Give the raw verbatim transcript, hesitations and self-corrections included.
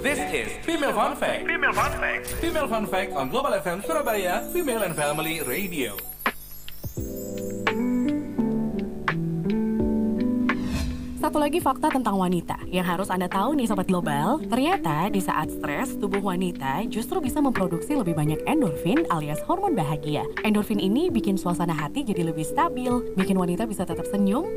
This is Female Fun Fact. Female Fun Fact. Female Fun Fact on Global F M Surabaya, Female and Family Radio. Satu lagi fakta tentang wanita yang harus Anda tahu nih Sobat Global. Ternyata di saat stres, tubuh wanita justru bisa memproduksi lebih banyak endorfin alias hormon bahagia. Endorfin ini bikin suasana hati jadi lebih stabil, bikin wanita bisa tetap senyum,